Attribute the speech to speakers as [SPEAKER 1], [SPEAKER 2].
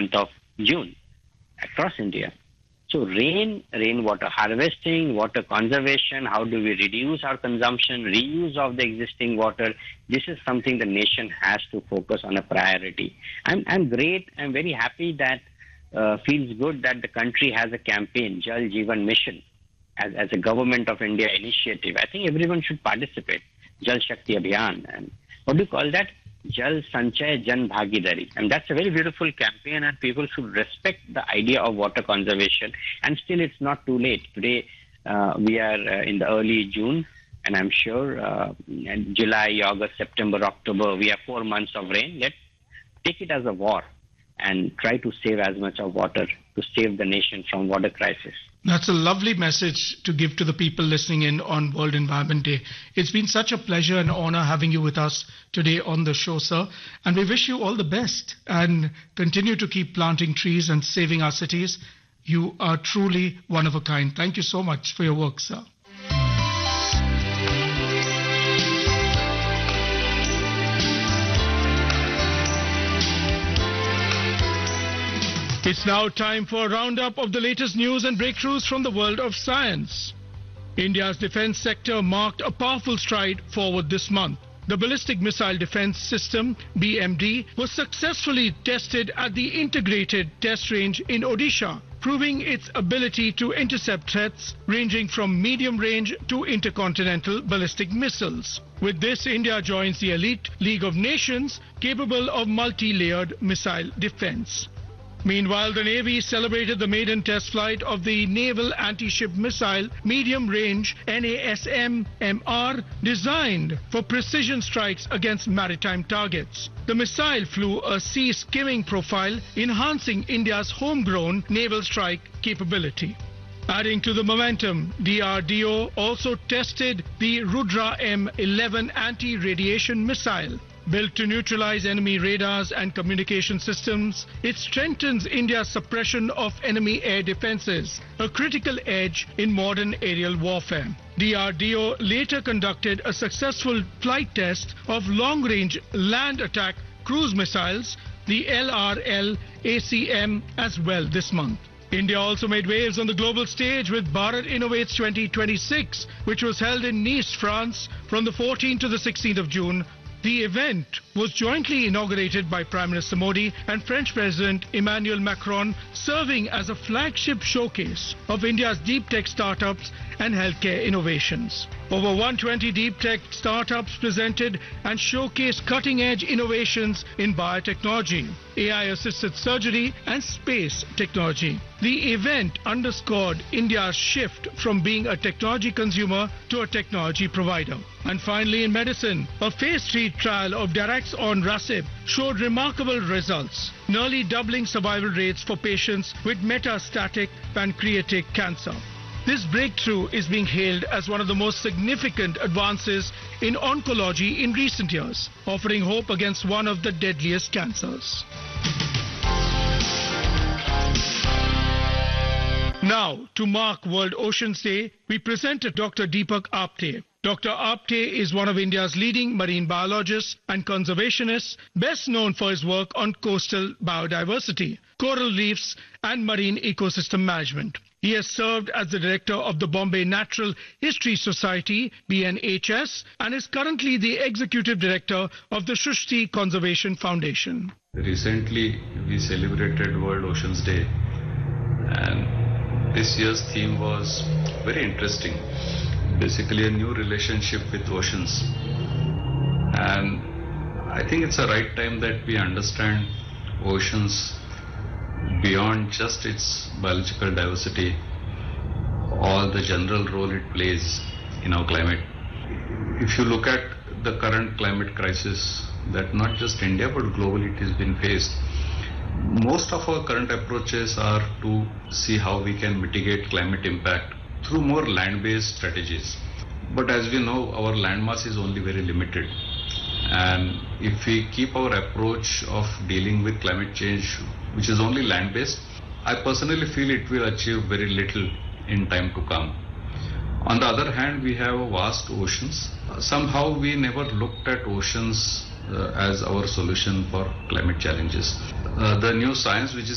[SPEAKER 1] month of June across India. So rainwater harvesting, water conservation, how do we reduce our consumption, reuse of the existing water, this is something the nation has to focus on a priority. I'm very happy that feels good that the country has a campaign, Jal Jeevan Mission, as a Government of India initiative. I think everyone should participate. Jal Shakti Abhiyan. And what do you call that? Jal Sanchay Jan Bhagidari. And that's a very beautiful campaign, and people should respect the idea of water conservation. And still, it's not too late. Today, we are in the early June, and I'm sure in July, August, September, October, we have 4 months of rain. Let's take it as a war and try to save as much of water to save the nation from water crisis.
[SPEAKER 2] That's a lovely message to give to the people listening in on World Environment Day. It's been such a pleasure and honor having you with us today on the show, sir. And we wish you all the best and continue to keep planting trees and saving our cities. You are truly one of a kind. Thank you so much for your work, sir. It's now time for a roundup of the latest news and breakthroughs from the world of science. India's defense sector marked a powerful stride forward this month. The Ballistic Missile Defense System, BMD, was successfully tested at the Integrated Test Range in Odisha, proving its ability to intercept threats ranging from medium range to intercontinental ballistic missiles. With this, India joins the elite League of Nations capable of multi-layered missile defense. Meanwhile, the Navy celebrated the maiden test flight of the Naval Anti-Ship Missile Medium Range NASM-MR, designed for precision strikes against maritime targets. The missile flew a sea skimming profile, enhancing India's homegrown naval strike capability. Adding to the momentum, DRDO also tested the Rudra M11 anti-radiation missile. Built to neutralize enemy radars and communication systems, it strengthens India's suppression of enemy air defenses, a critical edge in modern aerial warfare. DRDO later conducted a successful flight test of long-range land attack cruise missiles, the LRL-ACM, as well this month. India also made waves on the global stage with Bharat Innovates 2026, which was held in Nice, France, from the 14th to the 16th of June. The event was jointly inaugurated by Prime Minister Modi and French President Emmanuel Macron, serving as a flagship showcase of India's deep tech startups and healthcare innovations. Over 120 deep tech startups presented and showcased cutting-edge innovations in biotechnology, AI-assisted surgery and space technology. The event underscored India's shift from being a technology consumer to a technology provider. And finally, in medicine, a phase 3 trial of Daraxonrasib showed remarkable results, nearly doubling survival rates for patients with metastatic pancreatic cancer. This breakthrough is being hailed as one of the most significant advances in oncology in recent years, offering hope against one of the deadliest cancers. Now, to mark World Oceans Day, we presented Dr. Deepak Apte. Dr. Apte is one of India's leading marine biologists and conservationists, best known for his work on coastal biodiversity, coral reefs, and marine ecosystem management. He has served as the director of the Bombay Natural History Society, BNHS, and is currently the executive director of the Shrishti Conservation Foundation.
[SPEAKER 3] Recently, we celebrated World Oceans Day, and this year's theme was very interesting. Basically, a new relationship with oceans. And I think it's a right time that we understand oceans beyond just its biological diversity or the general role it plays in our climate. If you look at the current climate crisis that not just India but globally it has been faced, most of our current approaches are to see how we can mitigate climate impact through more land-based strategies. But as we know, our landmass is only very limited. And if we keep our approach of dealing with climate change, which is only land-based, I personally feel it will achieve very little in time to come. On the other hand, we have vast oceans. Somehow we never looked at oceans as our solution for climate challenges. The new science which is